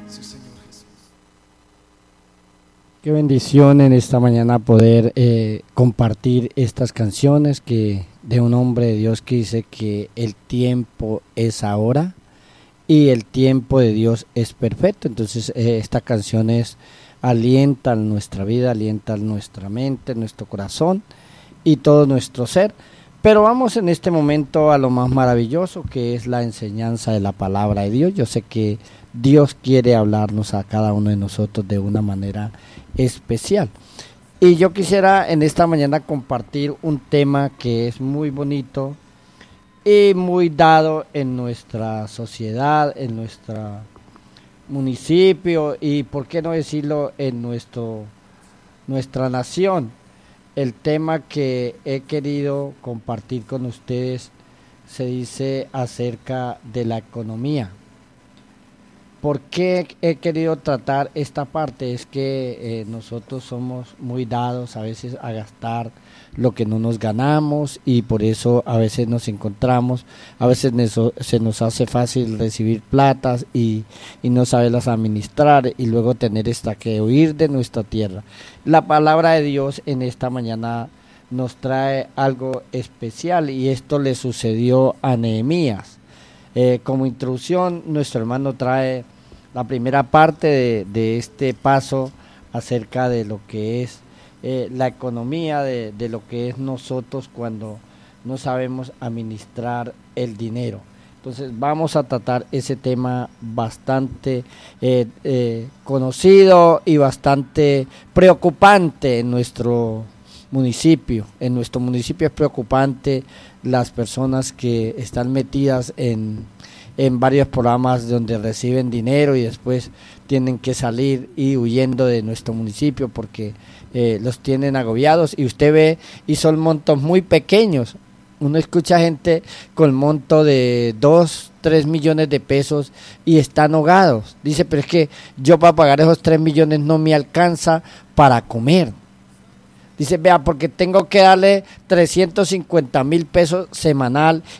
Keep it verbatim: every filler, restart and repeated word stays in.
Sí, Señor Jesús. Qué bendición en esta mañana poder eh, compartir estas canciones que de un hombre de Dios que dice que el tiempo es ahora y el tiempo de Dios es perfecto. Entonces eh, esta canción es alienta nuestra vida, alienta nuestra mente, nuestro corazón y todo nuestro ser. Pero vamos en este momento a lo más maravilloso, que es la enseñanza de la palabra de Dios. Yo sé que Dios quiere hablarnos a cada uno de nosotros de una manera especial. Y yo quisiera en esta mañana compartir un tema que es muy bonito y muy dado en nuestra sociedad, en nuestro municipio y, por qué no decirlo, en nuestro, nuestra nación. El tema que he querido compartir con ustedes se dice acerca de la economía. ¿Por qué he querido tratar esta parte? Es que eh, nosotros somos muy dados a veces a gastar lo que no nos ganamos y por eso a veces nos encontramos, a veces neso- se nos hace fácil recibir platas y, y no saberlas administrar y luego tener esta que huir de nuestra tierra. La palabra de Dios en esta mañana nos trae algo especial y esto le sucedió a Nehemías. Eh, como introducción, nuestro hermano trae la primera parte de, de este paso acerca de lo que es eh, la economía, de, de lo que es nosotros cuando no sabemos administrar el dinero. Entonces vamos a tratar ese tema bastante eh, eh, conocido y bastante preocupante en nuestro municipio. En nuestro municipio es preocupante las personas que están metidas en, en varios programas donde reciben dinero y después tienen que salir y huyendo de nuestro municipio porque eh, los tienen agobiados y usted ve y son montos muy pequeños. Uno escucha gente con monto de dos, tres millones de pesos y están ahogados. Dice, pero es que yo para pagar esos tres millones no me alcanza para comer. Dice, vea, porque tengo que darle trescientos cincuenta mil pesos semanal